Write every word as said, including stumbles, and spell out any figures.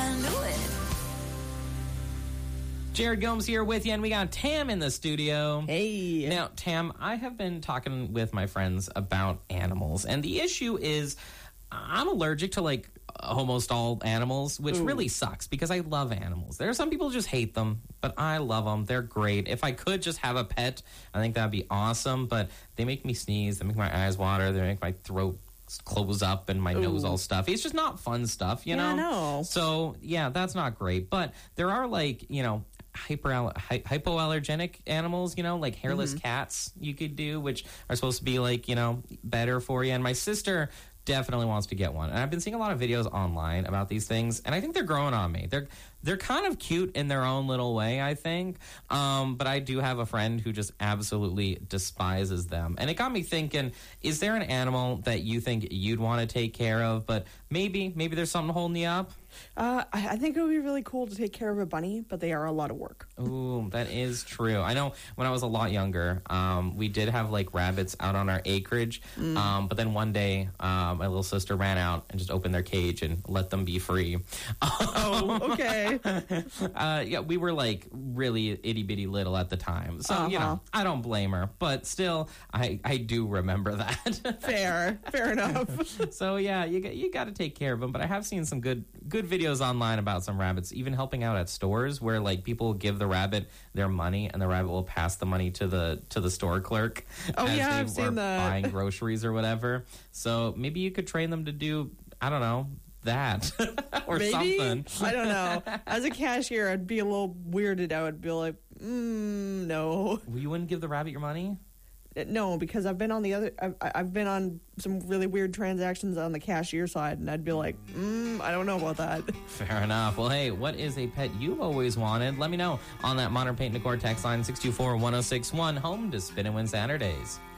into it. Jared Gomes here with you, and we got Tam in the studio. Hey. Now, Tam, I have been talking with my friends about animals, and the issue is I'm allergic to, like, almost all animals, which Ooh. really sucks because I love animals. There are some people who just hate them, but I love them. They're great. If I could just have a pet, I think that'd be awesome, but they make me sneeze. They make my eyes water. They make my throat close up and my Ooh. nose all stuffy. It's just not fun stuff, you yeah, know? No. So, yeah, that's not great. But there are, like, you know, hyper hy- hypoallergenic animals, you know, like hairless mm-hmm. cats you could do, which are supposed to be, like, you know, better for you. And my sister definitely wants to get one. And I've been seeing a lot of videos online about these things, and I think they're growing on me. They're they're kind of cute in their own little way, I think. Um, but I do have a friend who just absolutely despises them. And it got me thinking, is there an animal that you think you'd want to take care of, but maybe, maybe there's something holding you up? Uh, I, I think it would be really cool to take care of a bunny, but they are a lot of work. Ooh, that is true. I know when I was a lot younger, um, we did have, like, rabbits out on our acreage. Mm. Um, but then one day, um, my little sister ran out and just opened their cage and let them be free. Oh, okay. uh, yeah, we were, like, really itty-bitty little at the time. So, uh-huh. you know, I don't blame her. But still, I, I do remember that. Fair. Fair enough. So, yeah, you, you got to take care of them. But I have seen some good good videos online about some rabbits even helping out at stores where, like, people will give the rabbit their money and the rabbit will pass the money to the to the store clerk. Oh, as yeah, they I've seen that. Buying groceries or whatever. So maybe you could train them to do, I don't know, that or maybe? something. I don't know. As a cashier, I'd be a little weirded out. I'd be like, mm, no. You wouldn't give the rabbit your money? No, because I've been on the other. I've, I've been on some really weird transactions on the cashier side, and I'd be like, mm, I don't know about that. Fair enough. Well, hey, what is a pet you've always wanted? Let me know on that Modern Paint and Decor text line six two four, one oh six one, home to Spin and Win Saturdays.